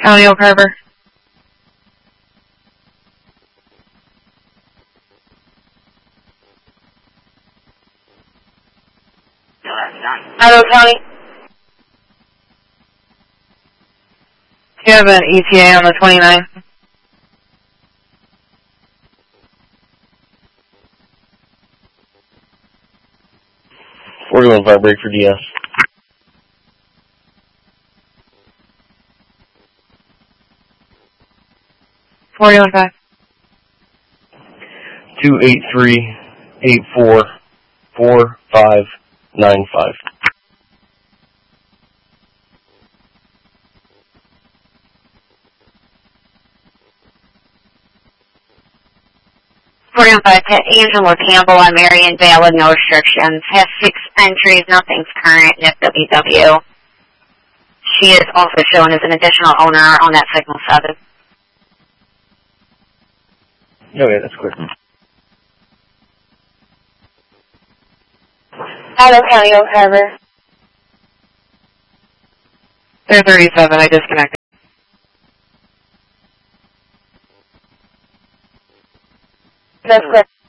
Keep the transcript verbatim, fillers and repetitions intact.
County Oak Harbor. Idaho County. Do you have an E T A on the twenty-ninth? forty-one five break for D S. forty-one five. two eight three, eight four, four five nine five. forty-one five, Angela Campbell on Marion Vale with no restrictions. Has six entries, nothing's current, N F W W. She is also shown as an additional owner on that Signal seven. Okay, that's clear. Idaho County, Oak Harbor. They're thirty-seven, I disconnected. That's correct.